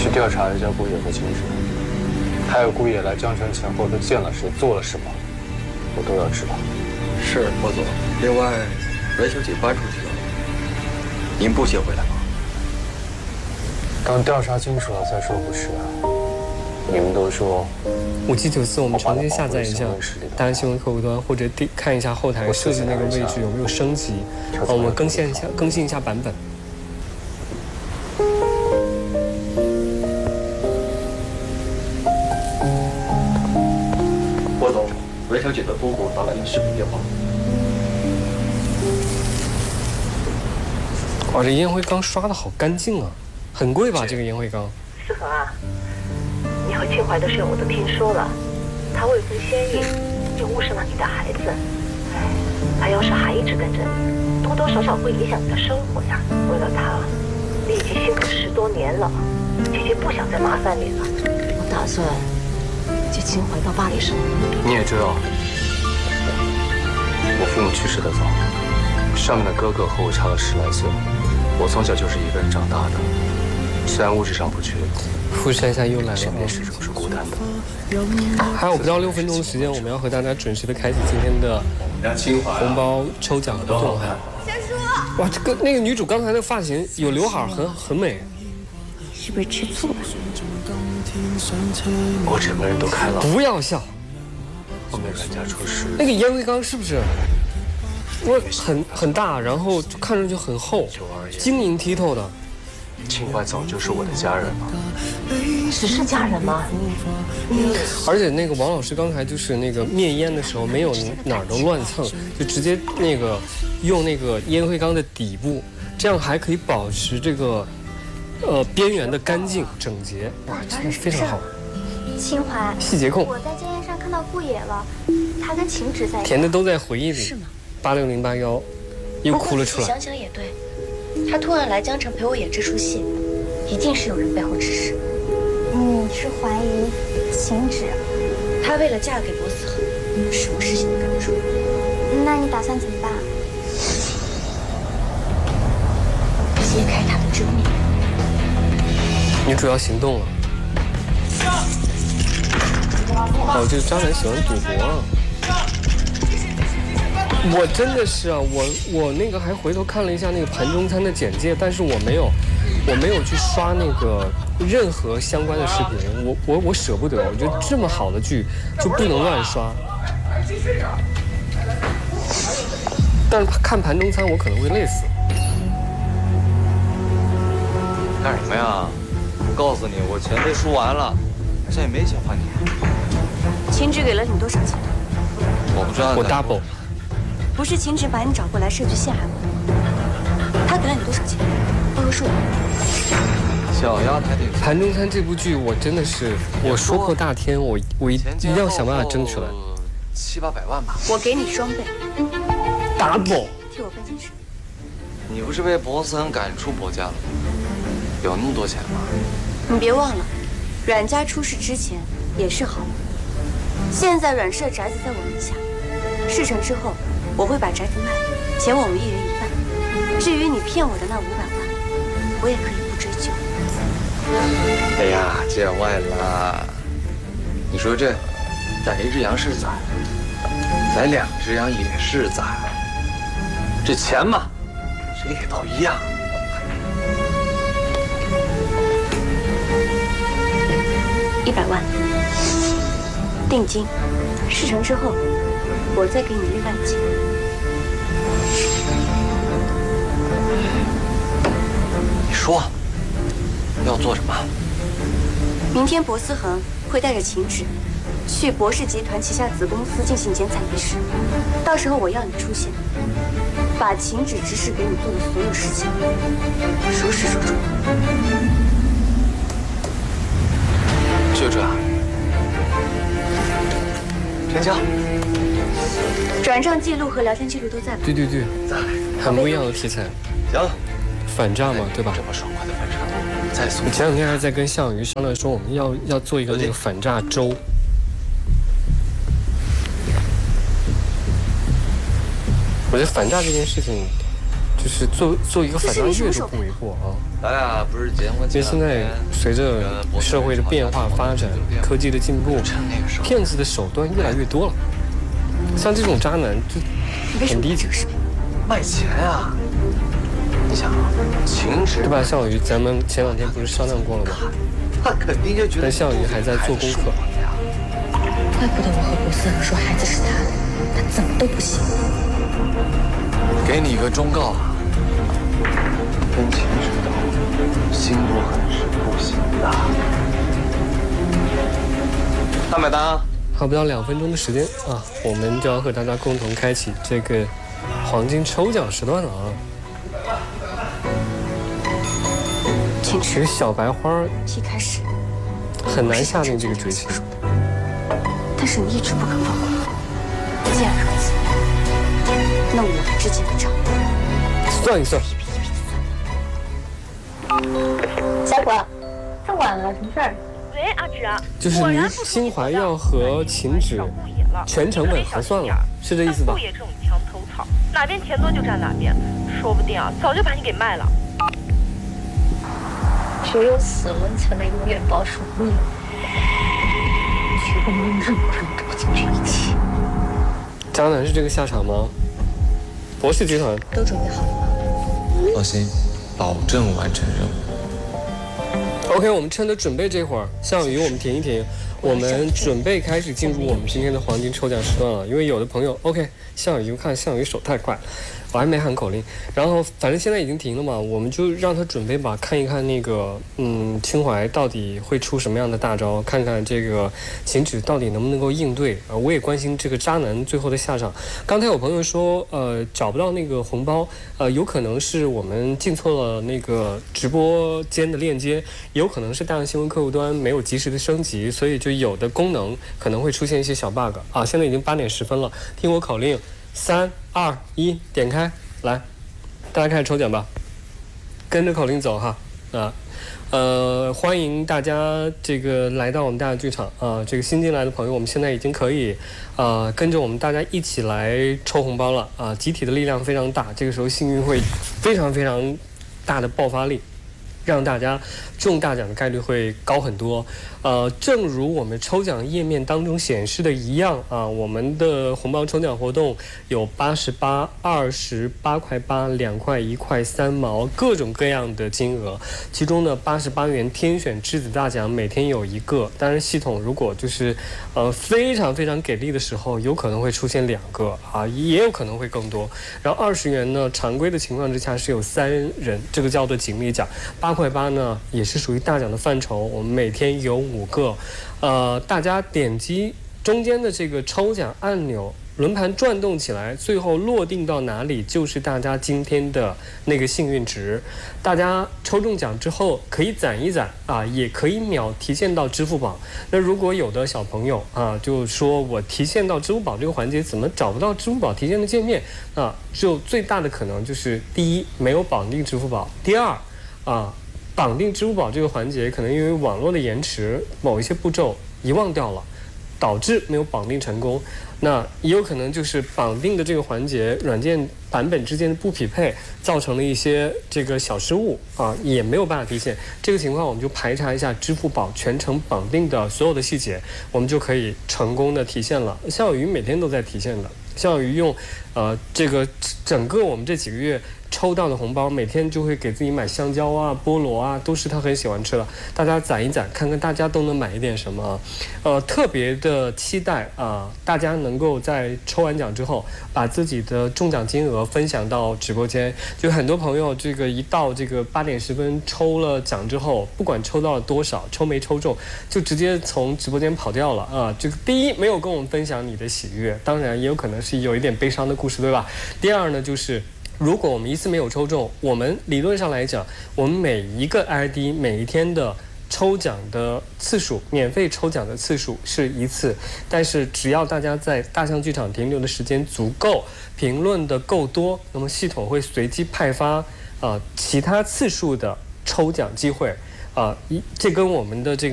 去调查一下顾野和秦直，还有顾野来江城前后都见了谁，做了什么，我都要知道。 是，霍总。另外，阮小姐搬出去了，您不接回来吗？ 等调查清楚了再说不迟。你们都说 5794，我们重新下载一下大安新闻客户端，或者看一下后台设置那个位置有没有升级，我们更新一下版本。 霍总，阮小姐的姑姑打来了视频电话。 哇，这烟灰缸刷的好干净啊，很贵吧？这个烟灰缸。 思恒啊，你和庆怀的事我都听说了，他未婚先孕，又误生了你的孩子。哎，他要是还一直跟着你，多多少少会影响你的生活呀。为了他，你已经辛苦10多年了，姐姐不想再麻烦你了。我打算接庆怀到巴黎生活。 你也知道，我父母去世的早，上面的哥哥和我差了10来岁，我从小就是一个人长大的。虽然物质上不缺， 富山下又来了， 身边始终是孤单的。 还有不到6分钟的时间，我们要和大家准时的开启今天的红包抽奖活动。哇，这个那个女主刚才的发型有刘海，很美。 是不是吃醋了？ 我整个人都开朗。 不要笑。 后面阮家出事， 那个烟灰缸是不是？我很大，然后看上去很厚，晶莹剔透的。 庆怀早就是我的家人了。 只是家人吗？ 而且那个王老师刚才就是那个灭烟的时候，没有哪儿都乱蹭，就直接那个用那个烟灰缸的底部，这样还可以保持这个边缘的干净整洁。哇，真的是非常好。 清怀， 细节控。 我在街上看到顾野了，他跟秦直在一起。 甜的都在回忆里。 是吗 ？86081又哭了出来。 想想也对，他突然来江城陪我演这出戏，一定是有人背后指使。 你是怀疑秦直？ 她为了嫁给罗思恒，什么事情都干得出。 那你打算怎么办？ 揭开她的真面目。 女主要行动了。哦，这个渣男喜欢赌博啊！我真的是啊，我那个还回头看了一下那个盘中餐的简介，但是我没有去刷那个任何相关的视频，我舍不得，我觉得这么好的剧就不能乱刷。但是看盘中餐我可能会累死。 干什么呀？我告诉你，我钱都输完了，现在也没钱还你。 秦直给了你多少钱？ 我不知道。 我 double。 不是秦直把你找过来设局陷害我，他给了你多少钱？报个数。 小丫台顶盘中餐这部剧，我真的是我说破大天，我一定要想办法争取来 700-800万吧。 我给你双倍。 double。 替我分清楚。 你不是被博思恒赶出博家了吗？有那么多钱吗？ 你别忘了，阮家出事之前也是豪门。现在阮氏的宅子在我名下，事成之后，我会把宅子卖了，钱我们1人1半。至于你骗我的那500万，我也可以不追究。 哎呀，见外了。你说这宰1只羊是宰，宰2只羊也是宰，这钱嘛，谁给都一样。 100万定金，事成之后，我再给你另外的钱。 你说要做什么？ 明天博思恒会带着秦直去博氏集团旗下子公司进行剪彩仪式，到时候我要你出现，把秦直指使给你做的所有事情如实说出。 就这样。成交。 转账记录和聊天记录都在吧？ 对，很不一样的题材。 行， 反诈嘛，对吧？ 这么爽快的反诈，再送。 我前两天还在跟项羽商量说，我们要做一个那个反诈周。我觉得反诈这件事情， 就是做一个反差越都不为过啊。 咱俩不是结婚？ 因为现在随着社会的变化发展，科技的进步，骗子的手段越来越多了。像这种渣男就很低级， 卖钱啊！你想，情值对吧？项羽，咱们前2天不是商量过了吗？ 他肯定就觉得。 但项羽还在做功课。 怪不得我和古思人说孩子是他的，他怎么都不信。 给你一个忠告啊，跟秦指斗，心多狠是不行的。他买单啊！ 还不到2分钟的时间啊，我们就要和大家共同开启这个黄金抽奖时段了啊！其实小白花一开始很难下定这个决心， 但是你一直不肯放过我。既然如此，那我们之间的账算一算。 小果，这么晚了，什么事儿？ 喂，阿芷啊， 就是你心怀要和秦止全成本核算了，是这意思吧？ 顾野这种墙头草，哪边钱多就占哪边，说不定啊，早就把你给卖了。 只有死文才能永远保守秘密，绝不能让任何人躲进这一切。 渣男是这个下场吗？博士集团都准备好了吗？ 放心，保证完成任务。 OK， 我们趁着准备这会儿，项羽，我们停一停，我们准备开始进入我们今天的黄金抽奖时段了。因为有的朋友 OK， 项羽，我看项羽手太快，我还没喊口令。然后反正现在已经停了嘛，我们就让他准备吧，看一看那个秦淮到底会出什么样的大招，看看这个秦止到底能不能够应对。我也关心这个渣男最后的下场。刚才有朋友说找不到那个红包，有可能是我们进错了那个直播间的链接，有可能是大洋新闻客户端没有及时的升级，所以就有的功能可能会出现一些小 bug 啊。现在已经8点10分了，听我口令，3、2、1，点开，来，大家开始抽奖吧，跟着口令走哈啊。欢迎大家这个来到我们大剧场啊！这个新进来的朋友，我们现在已经可以跟着我们大家一起来抽红包了啊！集体的力量非常大，这个时候幸运会非常非常大的爆发力，让大家中大奖的概率会高很多。正如我们抽奖页面当中显示的一样啊，我们的红包抽奖活动有88、20、8块8、2块、1块3毛，各种各样的金额。其中呢，88元天选之子大奖每天有1个，当然系统如果就是非常非常给力的时候，有可能会出现2个啊，也有可能会更多。然后20元呢，常规的情况之下是有3人，这个叫做锦鲤奖。8块8呢，也是属于大奖的范畴，我们每天有5个，大家点击中间的这个抽奖按钮，轮盘转动起来，最后落定到哪里就是大家今天的那个幸运值。大家抽中奖之后可以攒一攒啊，也可以秒提现到支付宝。那如果有的小朋友啊，就说我提现到支付宝这个环节怎么找不到支付宝提现的界面啊？就最大的可能就是第一，没有绑定支付宝；第二绑定支付宝这个环节，可能因为网络的延迟，某一些步骤遗忘掉了，导致没有绑定成功。那也有可能就是绑定的这个环节，软件版本之间的不匹配，造成了一些这个小失误啊，也没有办法提现。这个情况我们就排查一下支付宝全程绑定的所有的细节，我们就可以成功的提现了。项羽每天都在提现的，项羽用这个整个我们这几个月抽到的红包，每天就会给自己买香蕉啊、菠萝啊，都是他很喜欢吃的。大家攒一攒，看看大家都能买一点什么。特别的期待大家能够在抽完奖之后，把自己的中奖金额分享到直播间。就很多朋友这个一到这个8点10分抽了奖之后，不管抽到了多少，抽没抽中，就直接从直播间跑掉了啊。这个第一，没有跟我们分享你的喜悦，当然也有可能是有一点悲伤的故事，对吧？第二呢，就是如果我们一次没有抽中，我们理论上来讲，我们每一个 ID 每一天的抽奖的次数，免费抽奖的次数是1次，但是只要大家在大象剧场停留的时间足够，评论的够多，那么系统会随机派发其他次数的抽奖机会这跟我们的这个